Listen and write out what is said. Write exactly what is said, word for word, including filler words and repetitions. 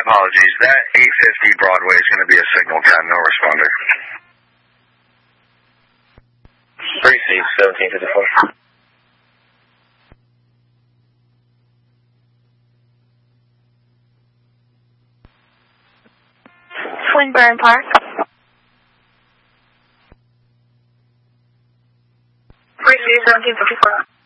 apologies. That eight fifty Broadway is going to be a signal ten, no responder. three C, seventeen fifty-four. Swinburne Park. three C, seventeen fifty-four.